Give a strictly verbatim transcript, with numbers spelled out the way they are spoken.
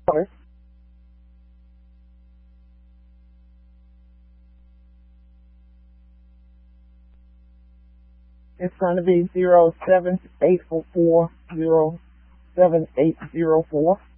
It's going to be zero seven eight four four zero seven eight zero four.